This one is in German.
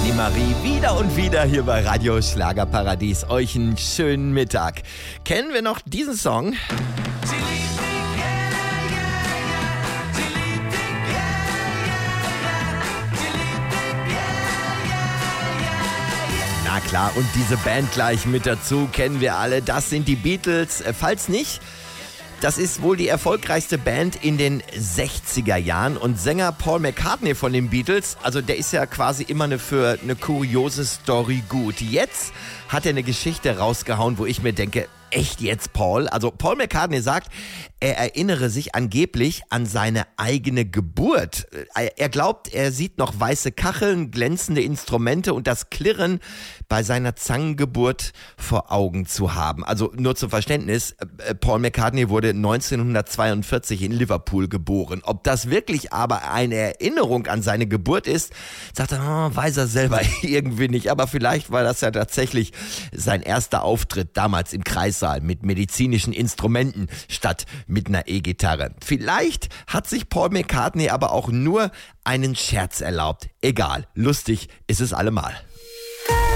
Marie wieder und wieder hier bei Radio Schlagerparadies. Euch einen schönen Mittag. Kennen wir noch diesen Song? Na klar, und diese Band gleich mit dazu kennen wir alle. Das sind die Beatles. Falls nicht, das ist wohl die erfolgreichste Band in den 60er Jahren. Und Sänger Paul McCartney von den Beatles, also der ist ja quasi immer für eine kuriose Story gut. Jetzt hat er eine Geschichte rausgehauen, wo ich mir denke, echt jetzt, Paul? Also Paul McCartney sagt, er erinnere sich angeblich an seine eigene Geburt. Er glaubt, er sieht noch weiße Kacheln, glänzende Instrumente und das Klirren bei seiner Zangengeburt vor Augen zu haben. Also nur zum Verständnis, Paul McCartney wurde 1942 in Liverpool geboren. Ob das wirklich aber eine Erinnerung an seine Geburt ist, sagt er, weiß er selber irgendwie nicht. Aber vielleicht war das ja tatsächlich sein erster Auftritt damals im Kreissaal mit medizinischen Instrumenten statt mit einer E-Gitarre. Vielleicht hat sich Paul McCartney aber auch nur einen Scherz erlaubt. Egal, lustig ist es allemal.